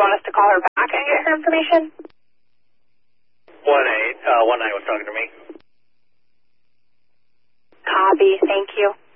want us to call her back and get her information? 1-8, 1-9 was talking to me. Copy, thank you.